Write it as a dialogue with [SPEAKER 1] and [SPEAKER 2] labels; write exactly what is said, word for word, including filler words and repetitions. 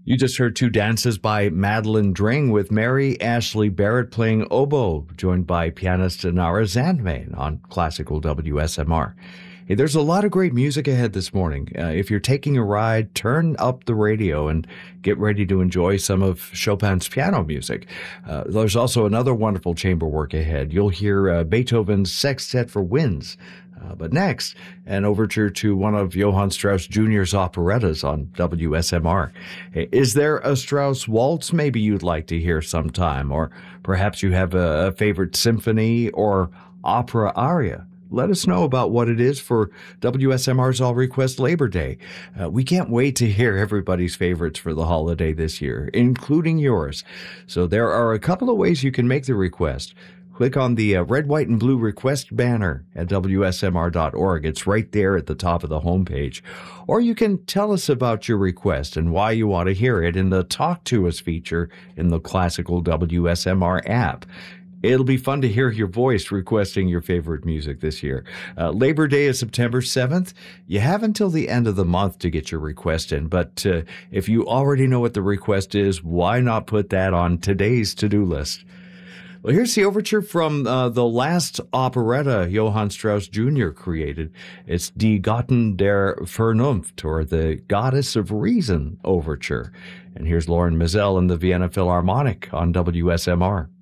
[SPEAKER 1] You just heard Two Dances by Madeline Dring with Mary Ashley Barrett playing oboe, joined by pianist Nara Zandman on Classical W S M R. Hey, there's a lot of great music ahead this morning. Uh, if you're taking a ride, turn up the radio and get ready to enjoy some of Chopin's piano music. Uh, there's also another wonderful chamber work ahead. You'll hear uh, Beethoven's Sextet for Winds. Uh, but next, an overture to one of Johann Strauss Junior's operettas on W S M R. Is there a Strauss waltz maybe you'd like to hear sometime? Or perhaps you have a, a favorite symphony or opera aria? Let us know about what it is for W S M R's All Request Labor Day. Uh, we can't wait to hear everybody's favorites for the holiday this year, including yours. So there are a couple of ways you can make the request. Click on the uh, red, white, and blue request banner at W S M R dot org. It's right there at the top of the homepage. Or you can tell us about your request and why you want to hear it in the Talk to Us feature in the Classical W S M R app. It'll be fun to hear your voice requesting your favorite music this year. Uh, Labor Day is September seventh. You have until the end of the month to get your request in, but uh, if you already know what the request is, why not put that on today's to-do list? Well, here's the overture from uh, the last operetta Johann Strauss Junior created. It's Die Göttin der Vernunft, or the Goddess of Reason overture. And here's Lauren Mizell and the Vienna Philharmonic on W S M R.